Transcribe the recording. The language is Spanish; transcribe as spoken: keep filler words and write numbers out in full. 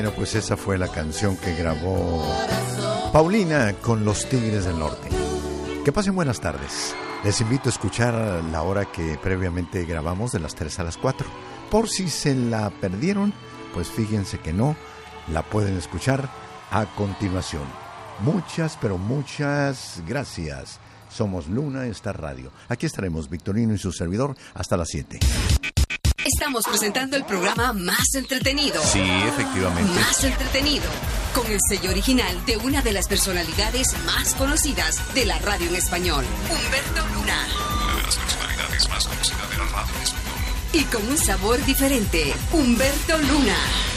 Bueno, pues esa fue la canción que grabó Paulina con los Tigres del Norte. Que pasen buenas tardes. Les invito a escuchar la hora que previamente grabamos de las tres a las cuatro. Por si se la perdieron, pues fíjense que no, la pueden escuchar a continuación. Muchas, pero muchas gracias. Somos Luna Star Radio. Aquí estaremos Victorino y su servidor hasta las siete. Estamos presentando el programa más entretenido. Sí, efectivamente. Más entretenido. Con el sello original de una de las personalidades más conocidas de la radio en español, Humberto Luna. Una de las personalidades más conocidas de la radio en español. Y con un sabor diferente, Humberto Luna.